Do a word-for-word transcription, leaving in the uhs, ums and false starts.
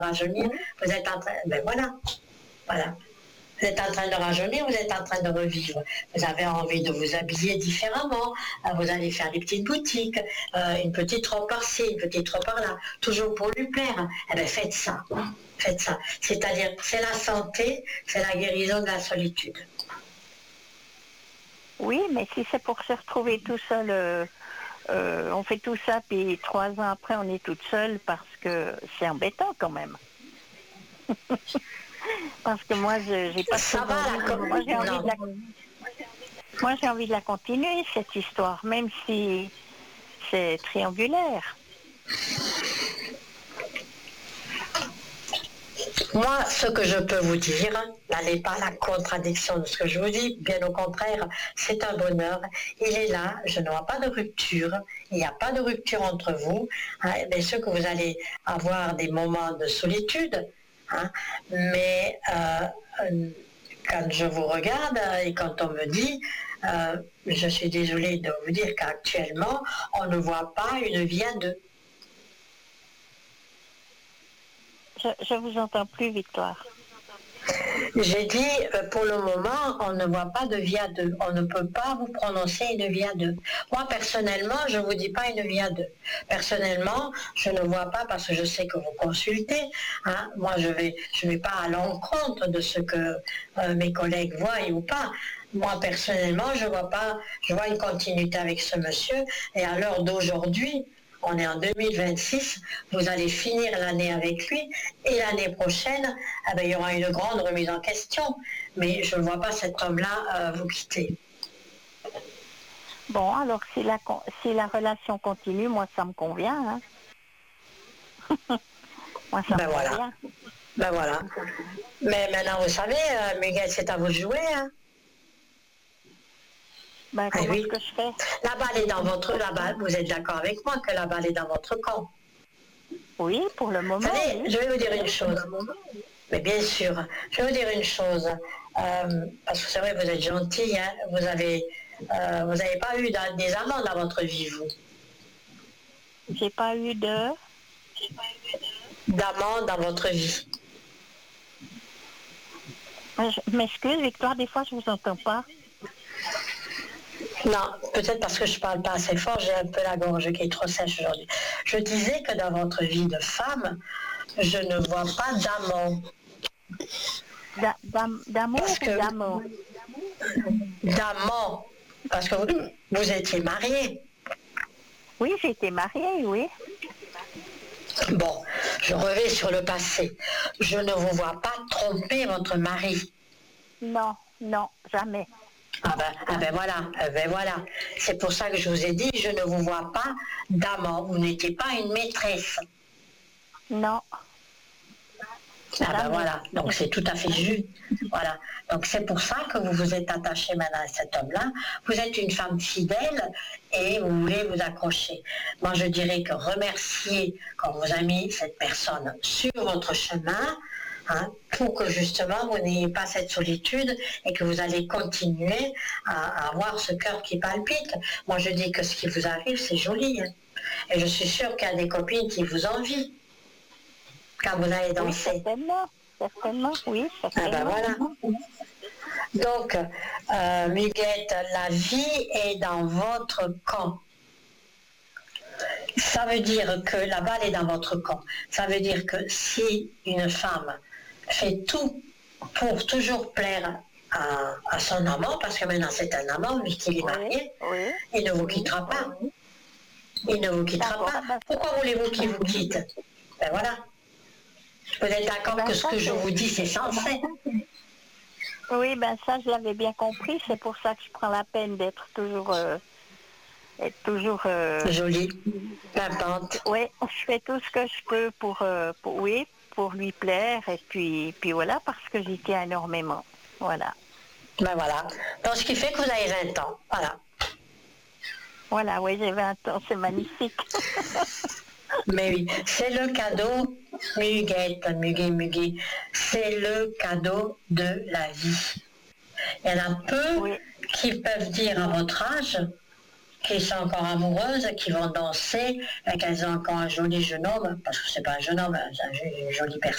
rajeunir, vous êtes en train, ben voilà, voilà. Vous êtes en train de rajeunir, vous êtes en train de revivre. Vous avez envie de vous habiller différemment, vous allez faire des petites boutiques, euh, une petite robe par-ci, une petite robe par-là, toujours pour lui plaire. Eh bien, faites ça, faites ça. C'est-à-dire, c'est la santé, c'est la guérison de la solitude. Oui, mais si c'est pour se retrouver tout seul, euh, euh, on fait tout ça, puis trois ans après, on est toute seule, parce que c'est embêtant quand même. Parce que moi, je j'ai pas ça trop va, envie. la Moi, j'ai envie non. de la... Moi, j'ai envie de la continuer, cette histoire, même si c'est triangulaire. Moi, ce que je peux vous dire, n'allez pas à la contradiction de ce que je vous dis, bien au contraire, c'est un bonheur. Il est là, je ne vois pas de rupture, il n'y a pas de rupture entre vous. Hein, bien sûr que vous allez avoir des moments de solitude, hein, mais euh, quand je vous regarde et quand on me dit, euh, je suis désolée de vous dire qu'actuellement, on ne voit pas une vie à deux. Je, je vous entends plus, Victoire. J'ai dit, euh, pour le moment, on ne voit pas de vie à deux. On ne peut pas vous prononcer une vie à deux. Moi, personnellement, je ne vous dis pas une vie à deux. Personnellement, je ne vois pas, parce que je sais que vous consultez. Hein, moi, je vais, je vais pas à l'encontre de ce que euh, mes collègues voient ou pas. Moi, personnellement, je vois pas, je vois une continuité avec ce monsieur. Et à l'heure d'aujourd'hui, on est en deux mille vingt-six, vous allez finir l'année avec lui, et l'année prochaine, eh bien, il y aura une grande remise en question. Mais je ne vois pas cet homme-là euh, vous quitter. Bon, alors si la, si la relation continue, moi ça me convient. Hein. moi ça ben me voilà. convient. Ben voilà. Mais maintenant, vous savez, euh, Miguel, c'est à vous de jouer. Hein. Ben, ah, comment oui. est-ce que je fais? La balle est dans votre... La balle, vous êtes d'accord avec moi que la balle est dans votre camp? Oui, pour le moment. Vous savez, oui. je vais vous dire une chose. Mais bien sûr, je vais vous dire une chose. Euh, parce que c'est vrai, vous êtes gentil, hein, vous avez... Euh, vous n'avez pas eu des amants dans votre vie, vous? J'ai pas eu de... d'amants dans votre vie. Je m'excuse, Victoire, des fois je vous entends pas. Non, peut-être parce que je parle pas assez fort, j'ai un peu la gorge qui est trop sèche aujourd'hui. Je disais que dans votre vie de femme, je ne vois pas d'amant. D'amour ou d'amant? D'amant. Parce que vous, vous étiez mariée. Oui, j'ai été mariée, oui. Bon, je reviens sur le passé. Je ne vous vois pas tromper votre mari. Non, non, jamais. Ah ben, ah ben voilà, ah ben voilà. C'est pour ça que je vous ai dit, je ne vous vois pas d'amant. Vous n'étiez pas une maîtresse. Non. Ah ben voilà, donc c'est tout à fait juste. Voilà. Donc c'est pour ça que vous vous êtes attaché maintenant à cet homme-là. Vous êtes une femme fidèle et vous voulez vous accrocher. Moi je dirais que remercier quand vous avez mis cette personne sur votre chemin, hein, pour que justement vous n'ayez pas cette solitude et que vous allez continuer à, à avoir ce cœur qui palpite. Moi je dis que ce qui vous arrive c'est joli. Hein. Et je suis sûre qu'il y a des copines qui vous envient. Quand vous allez danser. Oui, certainement, certainement, oui, certainement. Ah ben voilà. Donc, euh, Muguette, la vie est dans votre camp. Ça veut dire que la balle est dans votre camp. Ça veut dire que si une femme fait tout pour toujours plaire à, à son amant, parce que maintenant c'est un amant, vu qu'il est marié, oui, oui, il ne vous quittera pas. Il ne vous quittera pas. Pourquoi voulez-vous qu'il vous quitte? Ben voilà. Vous êtes d'accord ben que ce que je vous dis, c'est censé. Oui, ben ça, je l'avais bien compris. C'est pour ça que je prends la peine d'être toujours... Euh, être toujours... Euh, jolie, pimpante. Oui, je fais tout ce que je peux pour, euh, pour... Oui, pour lui plaire. Et puis, puis voilà, parce que j'y tiens énormément. Voilà. Ben voilà. Donc, ce qui fait que vous avez vingt ans. Voilà. Voilà, oui, j'ai vingt ans. C'est magnifique. Mais oui, c'est le cadeau, Muguette, Muguet, Muguet, c'est le cadeau de la vie. Il y en a peu oui. qui peuvent dire à votre âge, qui sont encore amoureuses, qui vont danser, et qu'elles ont encore un joli jeune homme, parce que c'est pas un jeune homme, c'est une jolie personne.